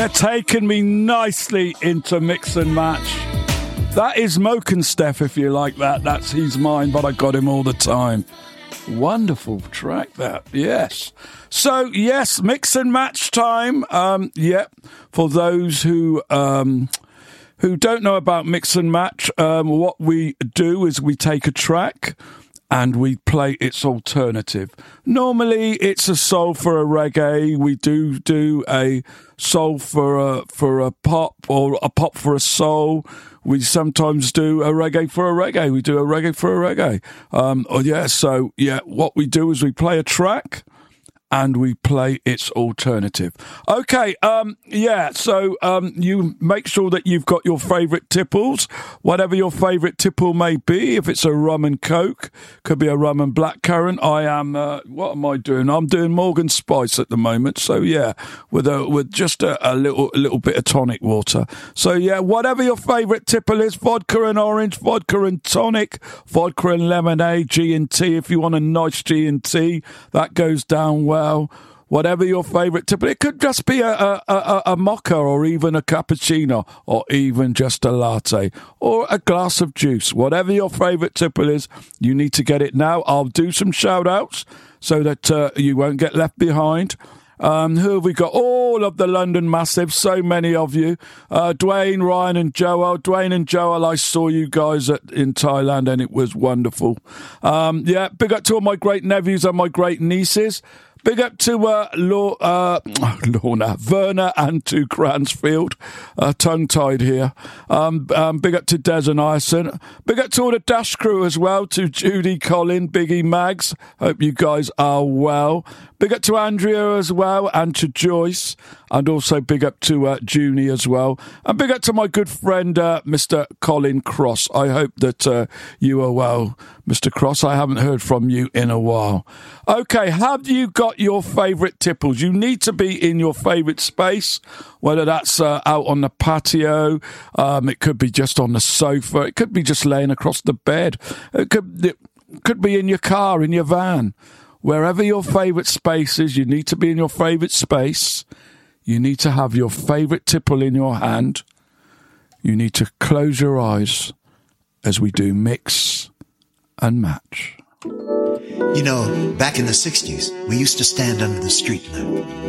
They're taking me nicely into mix and match. That is Moken Steph, if you like that. He's mine, but I got him all the time. Wonderful track, that. Yes. So, yes, mix and match time. For those who don't know about mix and match, what we do is we take a track and we play its alternative. Normally, it's a soul for a reggae. We do a soul for a pop, or a pop for a soul. We sometimes do a reggae for a reggae. We do a reggae for a reggae. What we do is we play a track and we play its alternative. Okay, you make sure that you've got your favourite tipples, whatever your favourite tipple may be. If it's a rum and coke, could be a rum and blackcurrant. I am, what am I doing? I'm doing Morgan Spice at the moment. So yeah, with just a little bit of tonic water. So yeah, whatever your favourite tipple is, vodka and orange, vodka and tonic, vodka and lemonade, G&T. If you want a nice G&T, that goes down well. Whatever your favourite tipple, it could just be a mocha, or even a cappuccino, or even just a latte, or a glass of juice. Whatever your favourite tipple is, you need to get it now. I'll do some shout outs so that you won't get left behind. Who have we got? All of the London Massive, so many of you. Dwayne, Ryan and Joel. Dwayne and Joel, I saw you guys in Thailand and it was wonderful. Big up to all my great nephews and my great nieces. Big up to Lorna, Verna and to Cransfield. Tongue-tied here. Big up to Des and Ison. Big up to all the Dash crew as well, to Judy, Colin, Biggie, Mags. Hope you guys are well. Big up to Andrea as well, and to Joyce. And also big up to Junie as well. And big up to my good friend, Mr. Colin Cross. I hope that you are well, Mr. Cross. I haven't heard from you in a while. Okay, have you got your favourite tipples? You need to be in your favourite space, whether that's out on the patio, it could be just on the sofa, it could be just laying across the bed, it could be in your car, in your van. Wherever your favourite space is, you need to be in your favourite space. You need to have your favourite tipple in your hand. You need to close your eyes as we do mix and match. You know, back in the 60s, we used to stand under the street lamp